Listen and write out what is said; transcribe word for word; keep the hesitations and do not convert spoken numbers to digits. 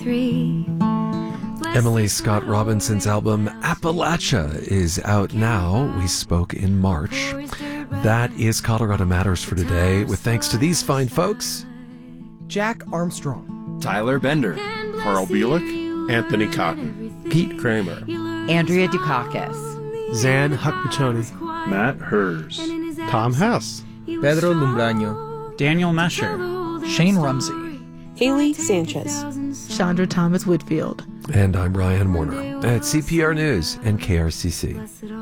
Three. Emily Scott Robinson's album Appalachia is out now. We spoke in March. That is Colorado Matters for today, with thanks to these fine folks: Jack Armstrong, Tyler Bender, Carl Bielik, Anthony Cotton, Pete Kramer, Andrea Dukakis, Zan Huckmachoni, Matt Hers, Tom Hess, Pedro Lumbraño, Daniel Mesher, Shane Rumsey, Haley Sanchez, Chandra Thomas Whitfield. And I'm Ryan Warner at C P R News and K R C C.